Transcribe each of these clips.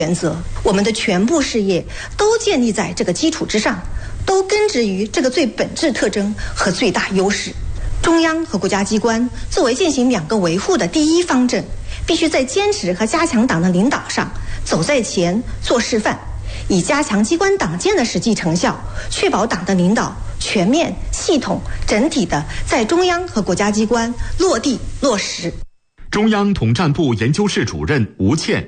原则，我们的全部事业都建立在这个基础之上，都根植于这个最本质特征和最大优势。中央和国家机关作为践行两个维护的第一方阵，必须在坚持和加强党的领导上走在前做示范，以加强机关党建的实际成效，确保党的领导全面、系统、整体的在中央和国家机关落地落实。 中央统战部研究室主任吴倩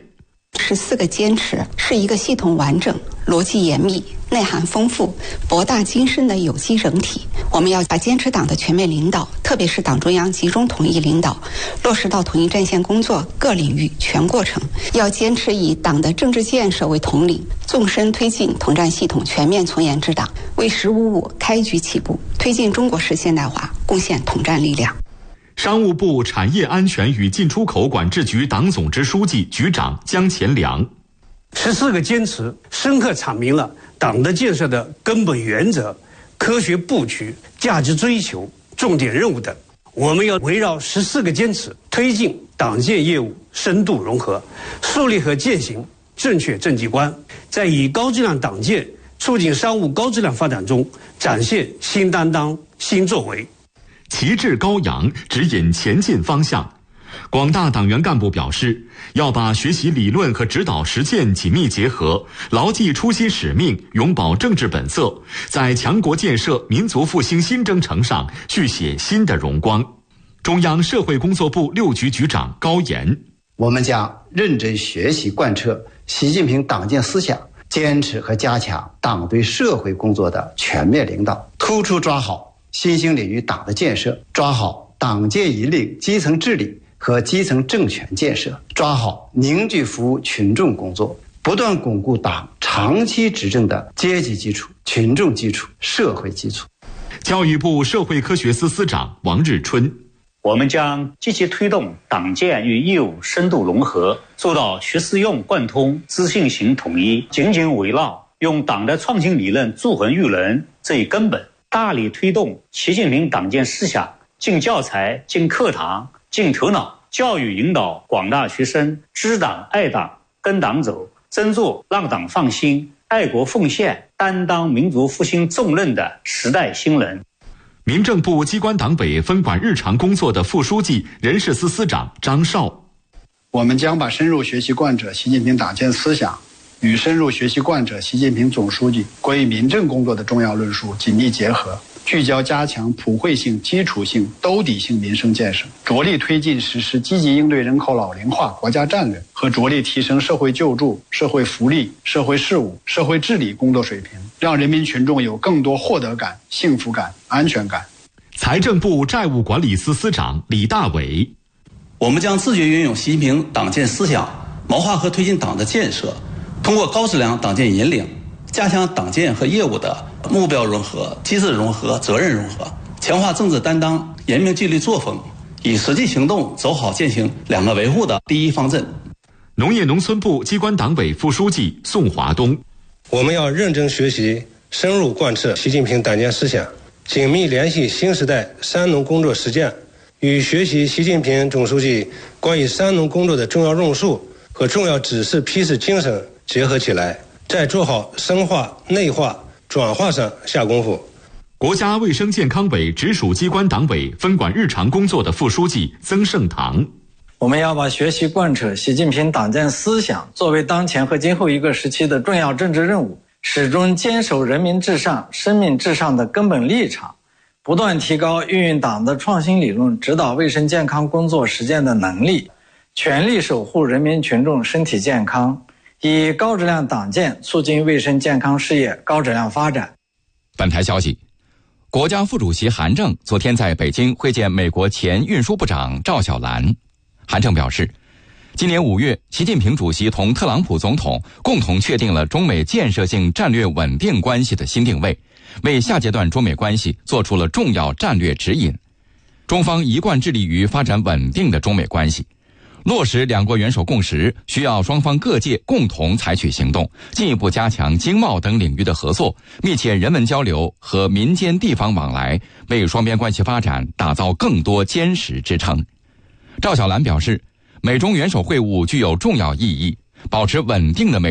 14个坚持是一个系统完整、逻辑严密、内涵丰富、博大精深的有机整体。我们要把坚持党的全面领导，特别是党中央集中统一领导，落实到统一战线工作各领域全过程。要坚持以党的政治建设为统领，纵深推进统战系统全面从严治党，为“十五五”开局起步，推进中国式现代化贡献统战力量。 商务部产业安全与进出口管制局党总支书记、局长姜乾良 ，14个坚持深刻阐明了党的建设的根本原则、科学布局、价值追求、重点任务等。我们要围绕14个坚持，推进党建业务深度融合，树立和践行正确政绩观，在以高质量党建促进商务高质量发展中展现新担当、新作为。 旗帜高扬，指引前进方向。广大党员干部表示，要把学习理论和指导实践紧密结合，牢记初心使命，永葆政治本色，在强国建设、民族复兴新征程上续写新的荣光。中央社会工作部6局局长高岩， 我们将认真学习贯彻习近平党建思想，坚持和加强党对社会工作的全面领导，突出抓好新兴领域党的建设，抓好党建引领基层治理和基层政权建设，抓好凝聚服务群众工作，不断巩固党长期执政的阶级基础、群众基础、社会基础。 教育部社会科学司司长王日春， 我们将积极推动党建与业务深度融合，做到学思用贯通、资信行统一，紧紧围绕用党的创新理论铸衡育人这一根本，大力推动习近平党建思想进教材、进课堂、进头脑，教育引导广大学生知党爱党、跟党走，真做让党放心、爱国奉献、担当民族复兴重任的时代新人。 民政部机关党委分管日常工作的副书记、人事司司长张绍， 我们将把深入学习贯彻习近平党建思想与深入学习贯彻习近平总书记关于民政工作的重要论述紧密结合，聚焦加强普惠性、基础性、兜底性民生建设，着力推进实施积极应对人口老龄化国家战略和着力提升社会救助、社会福利、社会事务、社会治理工作水平，让人民群众有更多获得感、幸福感、安全感。 财政部债务管理司司长李大伟， 我们将自觉运用习近平党建思想，谋划和推进党的建设，通过高质量党建引领，加强党建和业务的目标融合、机制融合、责任融合，强化政治担当、严明纪律作风，以实际行动走好践行两个维护的第一方阵。 农业农村部机关党委副书记宋华东， 我们要认真学习，深入贯彻习近平党建思想，紧密联系新时代三农工作实践，与学习习近平总书记关于三农工作的重要论述和重要指示批示精神结合起来，在做好深化、内化、转化上下功夫。 国家卫生健康委直属机关党委分管日常工作的副书记曾盛堂， 我们要把学习贯彻习近平党建思想作为当前和今后一个时期的重要政治任务，始终坚守人民至上、生命至上的根本立场，不断提高运用党的创新理论指导卫生健康工作实践的能力，全力守护人民群众身体健康，以高质量党建促进卫生健康事业高质量发展。 本台消息，国家副主席韩正昨天在北京会见美国前运输部长赵小兰。韩正表示，今年5月，习近平主席同特朗普总统共同确定了中美建设性战略稳定关系的新定位，为下阶段中美关系做出了重要战略指引。中方一贯致力于发展稳定的中美关系，落实两国元首共识，需要双方各界共同采取行动，进一步加强经贸等领域的合作，密切人文交流和民间地方往来，为双边关系发展打造更多坚实支撑。赵小兰表示，美中元首会晤具有重要意义，保持稳定的美